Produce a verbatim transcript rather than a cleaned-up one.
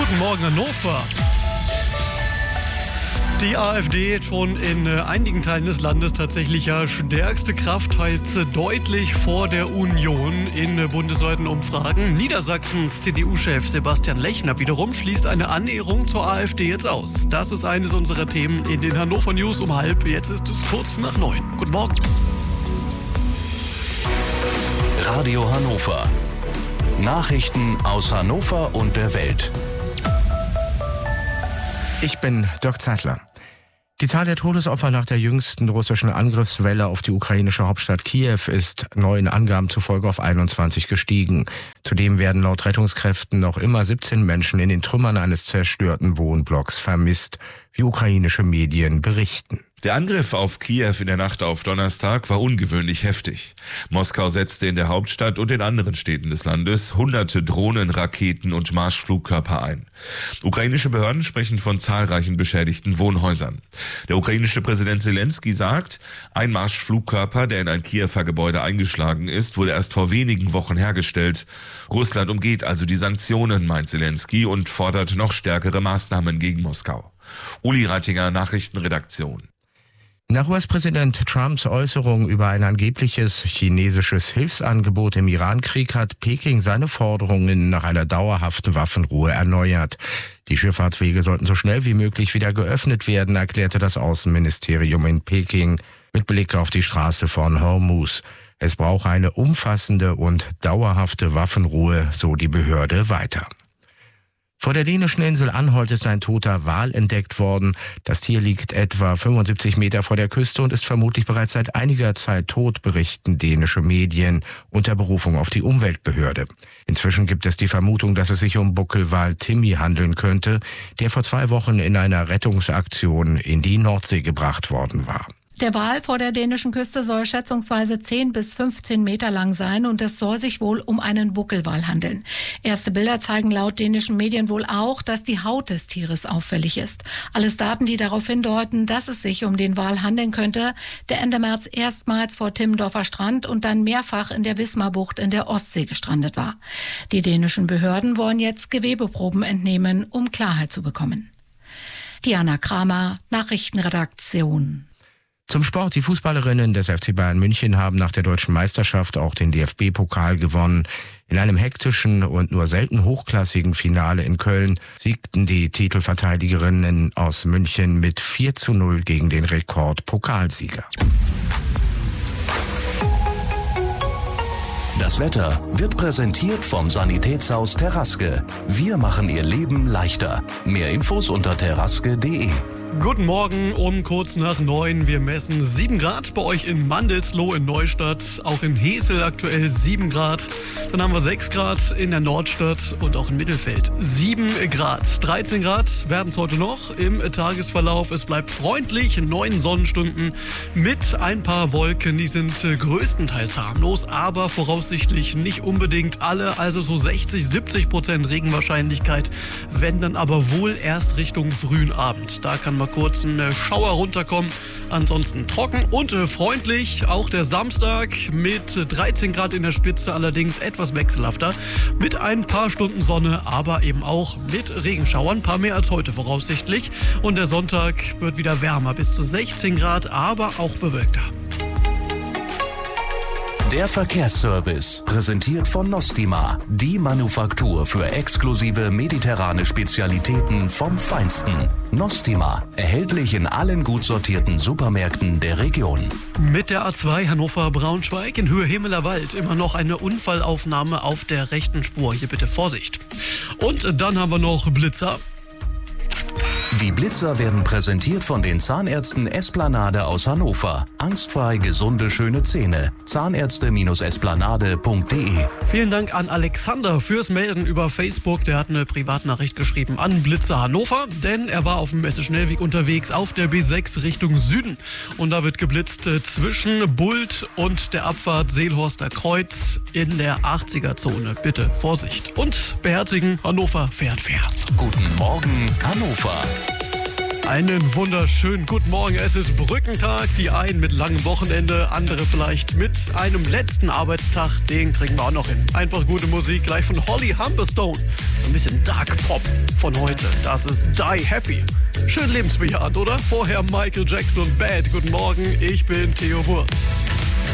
Guten Morgen, Hannover. Die AfD schon in einigen Teilen des Landes tatsächlich ja stärkste Kraft, heizt deutlich vor der Union in bundesweiten Umfragen. Niedersachsens C D U-Chef Sebastian Lechner wiederum schließt eine Annäherung zur AfD jetzt aus. Das ist eines unserer Themen in den Hannover News um halb. Jetzt ist es kurz nach neun. Guten Morgen. Radio Hannover. Nachrichten aus Hannover und der Welt. Ich bin Dirk Zeitler. Die Zahl der Todesopfer nach der jüngsten russischen Angriffswelle auf die ukrainische Hauptstadt Kiew ist neuen Angaben zufolge auf einundzwanzig gestiegen. Zudem werden laut Rettungskräften noch immer siebzehn Menschen in den Trümmern eines zerstörten Wohnblocks vermisst, wie ukrainische Medien berichten. Der Angriff auf Kiew in der Nacht auf Donnerstag war ungewöhnlich heftig. Moskau setzte in der Hauptstadt und in anderen Städten des Landes hunderte Drohnen, Raketen und Marschflugkörper ein. Ukrainische Behörden sprechen von zahlreichen beschädigten Wohnhäusern. Der ukrainische Präsident Zelensky sagt, ein Marschflugkörper, der in ein Kiewer Gebäude eingeschlagen ist, wurde erst vor wenigen Wochen hergestellt. Russland umgeht also die Sanktionen, meint Zelensky, und fordert noch stärkere Maßnahmen gegen Moskau. Uli Reitinger, Nachrichtenredaktion. Nach U S-Präsident Trumps Äußerung über ein angebliches chinesisches Hilfsangebot im Iran-Krieg hat Peking seine Forderungen nach einer dauerhaften Waffenruhe erneuert. Die Schifffahrtswege sollten so schnell wie möglich wieder geöffnet werden, erklärte das Außenministerium in Peking mit Blick auf die Straße von Hormuz. Es brauche eine umfassende und dauerhafte Waffenruhe, so die Behörde weiter. Vor der dänischen Insel Anholt ist ein toter Wal entdeckt worden. Das Tier liegt etwa fünfundsiebzig Meter vor der Küste und ist vermutlich bereits seit einiger Zeit tot, berichten dänische Medien unter Berufung auf die Umweltbehörde. Inzwischen gibt es die Vermutung, dass es sich um Buckelwal Timmy handeln könnte, der vor zwei Wochen in einer Rettungsaktion in die Nordsee gebracht worden war. Der Wal vor der dänischen Küste soll schätzungsweise zehn bis fünfzehn Meter lang sein und es soll sich wohl um einen Buckelwal handeln. Erste Bilder zeigen laut dänischen Medien wohl auch, dass die Haut des Tieres auffällig ist. Alles Daten, die darauf hindeuten, dass es sich um den Wal handeln könnte, der Ende März erstmals vor Timmendorfer Strand und dann mehrfach in der Wismarbucht in der Ostsee gestrandet war. Die dänischen Behörden wollen jetzt Gewebeproben entnehmen, um Klarheit zu bekommen. Diana Kramer, Nachrichtenredaktion. Zum Sport. Die Fußballerinnen des F C Bayern München haben nach der deutschen Meisterschaft auch den D F B-Pokal gewonnen. In einem hektischen und nur selten hochklassigen Finale in Köln siegten die Titelverteidigerinnen aus München mit vier zu null gegen den Rekord-Pokalsieger. Das Wetter wird präsentiert vom Sanitätshaus Terraske. Wir machen Ihr Leben leichter. Mehr Infos unter terraske punkt de. Guten Morgen um kurz nach neun. Wir messen sieben Grad bei euch in Mandelsloh in Neustadt, auch in Hesel aktuell sieben Grad. Dann haben wir sechs Grad in der Nordstadt und auch in Mittelfeld sieben Grad. dreizehn Grad werden es heute noch im Tagesverlauf. Es bleibt freundlich, neun Sonnenstunden mit ein paar Wolken. Die sind größtenteils harmlos, aber voraussichtlich nicht unbedingt alle. Also so sechzig, siebzig Prozent Regenwahrscheinlichkeit, wenn dann aber wohl erst Richtung frühen Abend. Da kann mal kurz ein Schauer runterkommen. Ansonsten trocken und äh, freundlich. Auch der Samstag mit dreizehn Grad in der Spitze, allerdings etwas wechselhafter. Mit ein paar Stunden Sonne, aber eben auch mit Regenschauern. Ein paar mehr als heute voraussichtlich. Und der Sonntag wird wieder wärmer, bis zu sechzehn Grad, aber auch bewölkter. Der Verkehrsservice, präsentiert von Nostima, die Manufaktur für exklusive mediterrane Spezialitäten vom Feinsten. Nostima, erhältlich in allen gut sortierten Supermärkten der Region. Mit der A zwei Hannover-Braunschweig in Höhe Himmelerwald immer noch eine Unfallaufnahme auf der rechten Spur. Hier bitte Vorsicht. Und dann haben wir noch Blitzer. Die Blitzer werden präsentiert von den Zahnärzten Esplanade aus Hannover. Angstfrei gesunde, schöne Zähne. Zahnärzte Esplanade punkt de. Vielen Dank an Alexander fürs Melden über Facebook. Der hat eine Privatnachricht geschrieben an Blitzer Hannover, denn er war auf dem Messeschnellweg unterwegs auf der B sechs Richtung Süden. Und da wird geblitzt zwischen Bult und der Abfahrt Seelhorster Kreuz in der achtziger-Zone. Bitte Vorsicht und beherzigen, Hannover fährt fair. Guten Morgen, Hannover. Einen wunderschönen guten Morgen. Es ist Brückentag. Die einen mit langem Wochenende, andere vielleicht mit einem letzten Arbeitstag. Den kriegen wir auch noch hin. Einfach gute Musik, gleich von Holly Humberstone. So ein bisschen Dark Pop von heute. Das ist Die Happy. Schön lebensbejahend, oder? Vorher Michael Jackson und Bad. Guten Morgen, ich bin Theo Wurz.